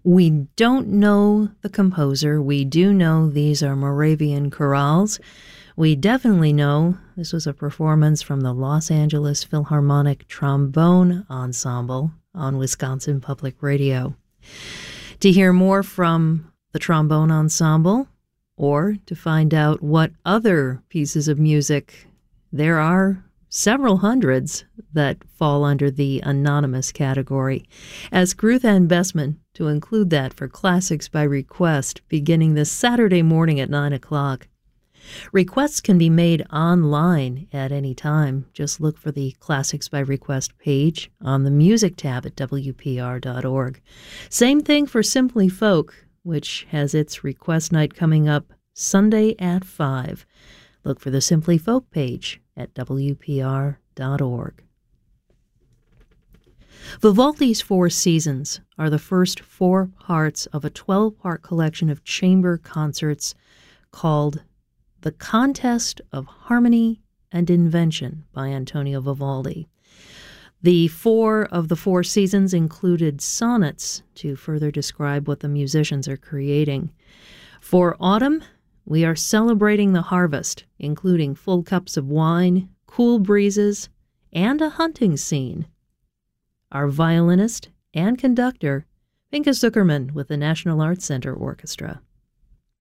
We don't know the composer. We do know these are Moravian chorales. We definitely know this was a performance from the Los Angeles Philharmonic Trombone Ensemble on Wisconsin Public Radio. To hear more from the Trombone Ensemble, or to find out what other pieces of music, there are several hundreds that fall under the anonymous category. Ask Ruth Ann Bessman to include that for Classics by Request beginning this Saturday morning at 9 o'clock. Requests can be made online at any time. Just look for the Classics by Request page on the Music tab at WPR.org. Same thing for Simply Folk, which has its request night coming up Sunday at 5. Look for the Simply Folk page at WPR.org. Vivaldi's Four Seasons are the first 4 parts of a 12-part collection of chamber concerts called The Contest of Harmony and Invention by Antonio Vivaldi. The 4 of the 4 seasons included sonnets to further describe what the musicians are creating. For autumn, we are celebrating the harvest, including full cups of wine, cool breezes, and a hunting scene. Our violinist and conductor, Pinka Zuckerman with the National Arts Center Orchestra.